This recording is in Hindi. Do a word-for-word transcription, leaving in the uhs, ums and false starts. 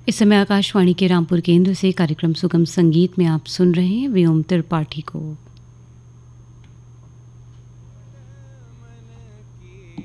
इस समय आकाशवाणी के रामपुर केंद्र से कार्यक्रम सुगम संगीत में आप सुन रहे हैं व्योम त्रिपाठी को।